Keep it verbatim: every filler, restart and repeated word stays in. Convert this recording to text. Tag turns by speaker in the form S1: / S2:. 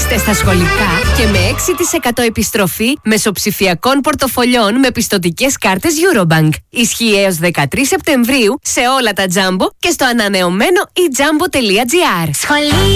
S1: Είστε στα σχολικά και με έξι τοις εκατό επιστροφή μεσοψηφιακών πορτοφολιών με πιστωτικές κάρτες Eurobank. Ισχύει έως δεκατρείς Σεπτεμβρίου σε όλα τα Jumbo και στο ανανεωμένο e jumbo τελεία gr.